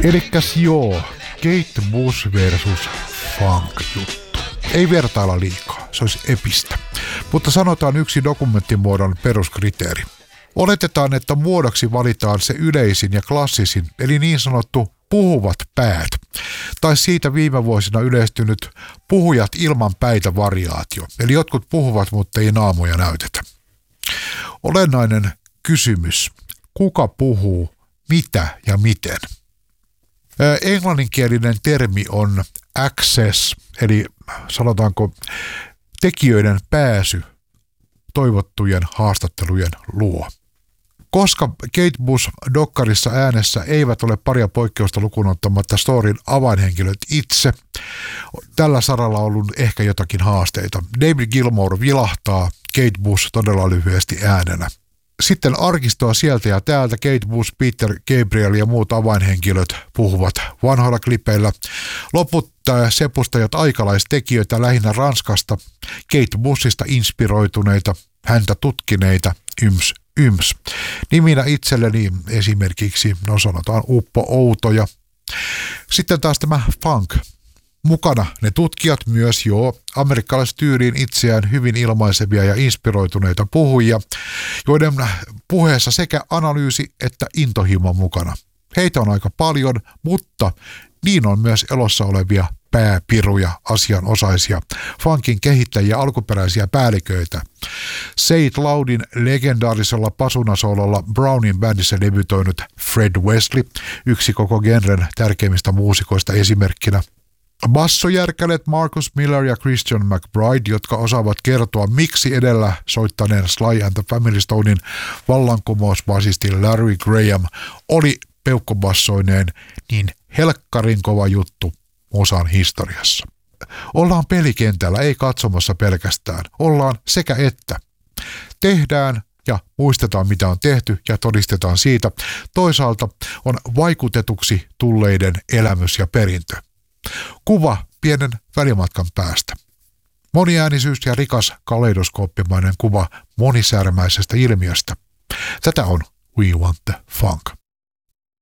Elikkäs joo, Kate Bush versus funk-juttu. Ei vertailla liikaa, se olisi epistä. Mutta sanotaan yksi dokumenttimuodon peruskriteeri. Oletetaan, että muodoksi valitaan se yleisin ja klassisin, eli niin sanottu puhuvat päät. Tai siitä viime vuosina yleistynyt puhujat ilman päitä variaatio. Eli jotkut puhuvat, mutta ei naamoja näytetä. Olennainen kysymys. Kuka puhuu, mitä ja miten? Englanninkielinen termi on access, eli sanotaanko tekijöiden pääsy toivottujen haastattelujen luo. Koska Kate Bush dokkarissa äänessä eivät ole paria poikkeusta lukuun ottamatta storyn avainhenkilöt itse, tällä saralla on ollut ehkä jotakin haasteita. David Gilmour vilahtaa, Kate Bush todella lyhyesti äänenä. Sitten arkistoa sieltä ja täältä Kate Bush, Peter Gabriel ja muut avainhenkilöt puhuvat vanhoilla klipeillä. Loput sepustajat aikalaistekijöitä lähinnä Ranskasta, Kate Bushista inspiroituneita, häntä tutkineita, yms. Niminä itselleni esimerkiksi, sanotaan Uppo Outoja. Sitten taas tämä funk. Mukana ne tutkijat myös amerikkalaistyyliin itseään hyvin ilmaisevia ja inspiroituneita puhujia, joiden puheessa sekä analyysi että intohimo mukana. Heitä on aika paljon, mutta niin on myös elossa olevia pääpiruja, asianosaisia, funkin kehittäjiä, alkuperäisiä päälliköitä. Say It Loudin legendaarisella pasunasololla Brownin bändissä debytoinut Fred Wesley, yksi koko genren tärkeimmistä muusikoista esimerkkinä. Bassojärkälet Marcus Miller ja Christian McBride, jotka osaavat kertoa, miksi edellä soittaneen Sly and the Family Stonein vallankumousbasisti Larry Graham oli peukkobassoineen niin helkkarin kova juttu osan historiassa. Ollaan pelikentällä, ei katsomassa pelkästään. Ollaan sekä että. Tehdään ja muistetaan, mitä on tehty ja todistetaan siitä. Toisaalta on vaikutetuksi tulleiden elämys ja perintö. Kuva pienen välimatkan päästä. Moniäänisyys ja rikas kaleidoskooppimainen kuva monisärmäisestä ilmiöstä. Tätä on We Want the Funk.